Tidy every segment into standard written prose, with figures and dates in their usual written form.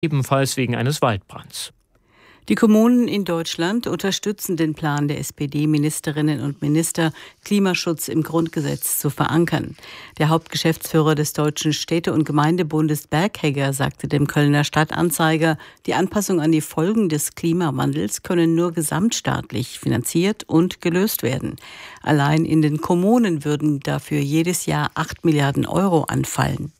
ebenfalls wegen eines Waldbrands. Die Kommunen in Deutschland unterstützen den Plan der SPD-Ministerinnen und Minister, Klimaschutz im Grundgesetz zu verankern. Der Hauptgeschäftsführer des Deutschen Städte- und Gemeindebundes Berghegger sagte dem Kölner Stadtanzeiger, die Anpassung an die Folgen des Klimawandels können nur gesamtstaatlich finanziert und gelöst werden. Allein in den Kommunen würden dafür jedes Jahr 8 Milliarden Euro anfallen.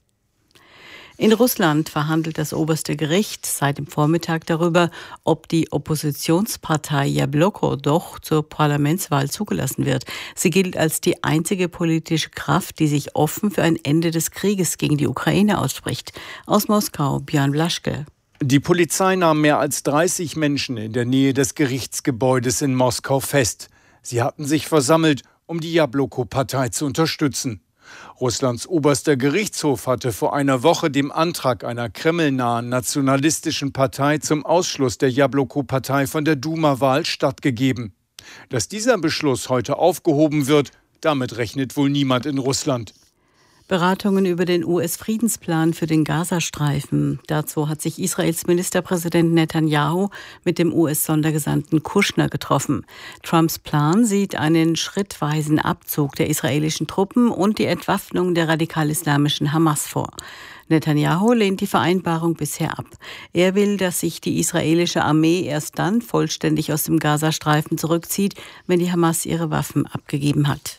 In Russland verhandelt das oberste Gericht seit dem Vormittag darüber, ob die Oppositionspartei Jabloko doch zur Parlamentswahl zugelassen wird. Sie gilt als die einzige politische Kraft, die sich offen für ein Ende des Krieges gegen die Ukraine ausspricht. Aus Moskau, Björn Blaschke. Die Polizei nahm mehr als 30 Menschen in der Nähe des Gerichtsgebäudes in Moskau fest. Sie hatten sich versammelt, um die Jabloko-Partei zu unterstützen. Russlands oberster Gerichtshof hatte vor einer Woche dem Antrag einer kremlnahen nationalistischen Partei zum Ausschluss der Jabloko-Partei von der Duma-Wahl stattgegeben. Dass dieser Beschluss heute aufgehoben wird, damit rechnet wohl niemand in Russland. Beratungen über den US-Friedensplan für den Gazastreifen. Dazu hat sich Israels Ministerpräsident Netanyahu mit dem US-Sondergesandten Kushner getroffen. Trumps Plan sieht einen schrittweisen Abzug der israelischen Truppen und die Entwaffnung der radikal-islamischen Hamas vor. Netanyahu lehnt die Vereinbarung bisher ab. Er will, dass sich die israelische Armee erst dann vollständig aus dem Gazastreifen zurückzieht, wenn die Hamas ihre Waffen abgegeben hat.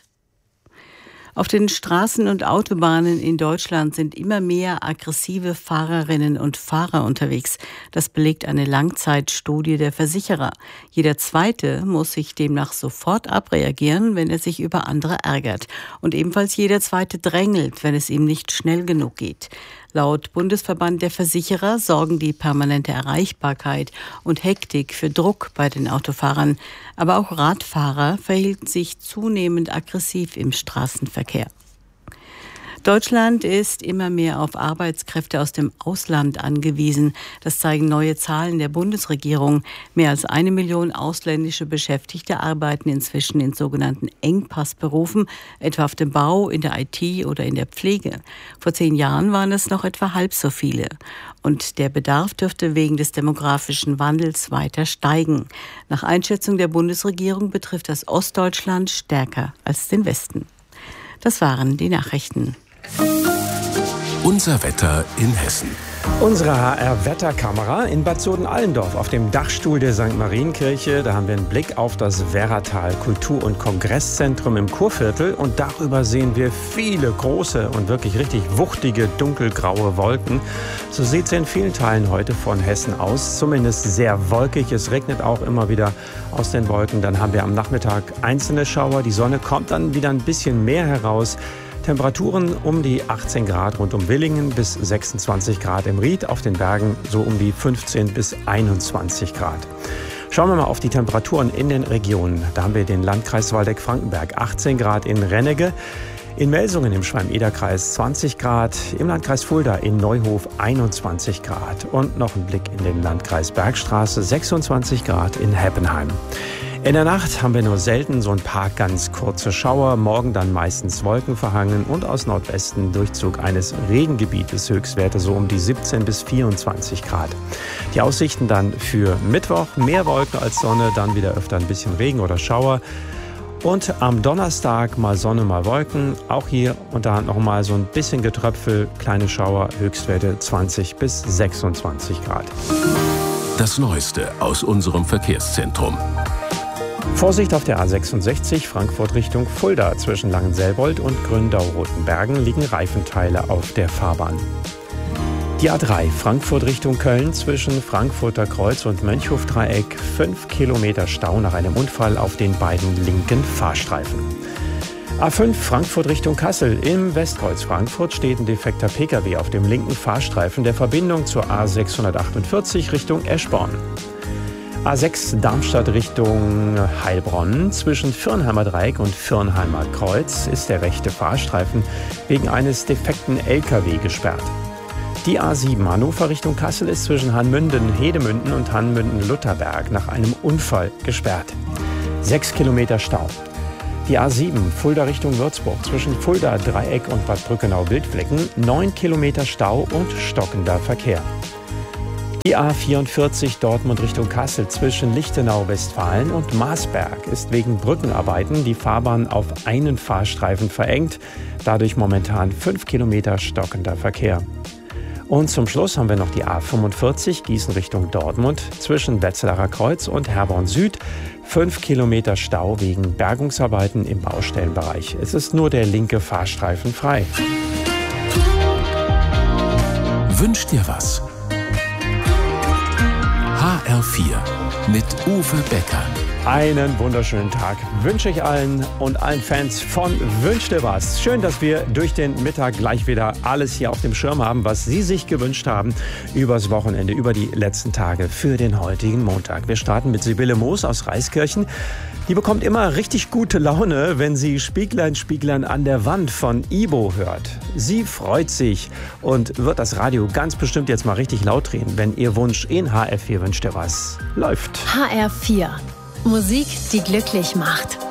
Auf den Straßen und Autobahnen in Deutschland sind immer mehr aggressive Fahrerinnen und Fahrer unterwegs. Das belegt eine Langzeitstudie der Versicherer. Jeder Zweite muss sich demnach sofort abreagieren, wenn er sich über andere ärgert. Und ebenfalls jeder Zweite drängelt, wenn es ihm nicht schnell genug geht. Laut Bundesverband der Versicherer sorgen die permanente Erreichbarkeit und Hektik für Druck bei den Autofahrern. Aber auch Radfahrer verhielten sich zunehmend aggressiv im Straßenverkehr. Deutschland ist immer mehr auf Arbeitskräfte aus dem Ausland angewiesen. Das zeigen neue Zahlen der Bundesregierung. Mehr als 1 Million ausländische Beschäftigte arbeiten inzwischen in sogenannten Engpassberufen, etwa auf dem Bau, in der IT oder in der Pflege. Vor 10 Jahren waren es noch etwa halb so viele. Und der Bedarf dürfte wegen des demografischen Wandels weiter steigen. Nach Einschätzung der Bundesregierung betrifft das Ostdeutschland stärker als den Westen. Das waren die Nachrichten. Unser Wetter in Hessen. Unsere HR-Wetterkamera in Bad Soden-Allendorf auf dem Dachstuhl der St. Marienkirche. Da haben wir einen Blick auf das Werratal Kultur- und Kongresszentrum im Kurviertel. Und darüber sehen wir viele große und wirklich richtig wuchtige, dunkelgraue Wolken. So sieht es in vielen Teilen heute von Hessen aus. Zumindest sehr wolkig. Es regnet auch immer wieder aus den Wolken. Dann haben wir am Nachmittag einzelne Schauer. Die Sonne kommt dann wieder ein bisschen mehr heraus. Temperaturen um die 18 Grad rund um Willingen bis 26 Grad im Ried, auf den Bergen so um die 15 bis 21 Grad. Schauen wir mal auf die Temperaturen in den Regionen. Da haben wir den Landkreis Waldeck-Frankenberg, 18 Grad in Rennegge, in Melsungen im Schwalm-Eder-Kreis 20 Grad, im Landkreis Fulda in Neuhof 21 Grad und noch ein Blick in den Landkreis Bergstraße, 26 Grad in Heppenheim. In der Nacht haben wir nur selten so ein paar ganz kurze Schauer, morgen dann meistens wolkenverhangen und aus Nordwesten Durchzug eines Regengebietes, Höchstwerte so um die 17 bis 24 Grad. Die Aussichten dann für Mittwoch, mehr Wolken als Sonne, dann wieder öfter ein bisschen Regen oder Schauer. Und am Donnerstag mal Sonne, mal Wolken, auch hier und da noch mal so ein bisschen Getröpfel, kleine Schauer, Höchstwerte 20 bis 26 Grad. Das Neueste aus unserem Verkehrszentrum. Vorsicht auf der A66 Frankfurt Richtung Fulda. Zwischen Langenselbold und Gründau-Rotenbergen liegen Reifenteile auf der Fahrbahn. Die A3 Frankfurt Richtung Köln zwischen Frankfurter Kreuz und Mönchhofdreieck 5 Kilometer Stau nach einem Unfall auf den beiden linken Fahrstreifen. A5 Frankfurt Richtung Kassel. Im Westkreuz Frankfurt steht ein defekter Pkw auf dem linken Fahrstreifen der Verbindung zur A648 Richtung Eschborn. A6 Darmstadt Richtung Heilbronn. Zwischen Fürnheimer Dreieck und Fürnheimer Kreuz ist der rechte Fahrstreifen wegen eines defekten LKW gesperrt. Die A7 Hannover Richtung Kassel ist zwischen Hanmünden-Hedemünden und Hanmünden-Lutherberg nach einem Unfall gesperrt. 6 Kilometer Stau. Die A7 Fulda Richtung Würzburg zwischen Fulda Dreieck und Bad Brückenau-Wildflecken 9 Kilometer Stau und stockender Verkehr. Die A44 Dortmund Richtung Kassel zwischen Lichtenau, Westfalen und Marsberg ist wegen Brückenarbeiten die Fahrbahn auf einen Fahrstreifen verengt. Dadurch momentan 5 Kilometer stockender Verkehr. Und zum Schluss haben wir noch die A45 Gießen Richtung Dortmund zwischen Wetzlarer Kreuz und Herborn Süd. 5 Kilometer Stau wegen Bergungsarbeiten im Baustellenbereich. Es ist nur der linke Fahrstreifen frei. Wünsch dir was? HR4 mit Uwe Becker. Einen wunderschönen Tag wünsche ich allen und allen Fans von Wünsch dir was. Schön, dass wir durch den Mittag gleich wieder alles hier auf dem Schirm haben, was Sie sich gewünscht haben übers Wochenende, über die letzten Tage für den heutigen Montag. Wir starten mit Sibylle Moos aus Reiskirchen. Die bekommt immer richtig gute Laune, wenn sie Spieglein, Spieglein an der Wand von Ibo hört. Sie freut sich und wird das Radio ganz bestimmt jetzt mal richtig laut drehen, wenn ihr Wunsch in HR4 Wünsch dir was läuft. HR4. Musik, die glücklich macht.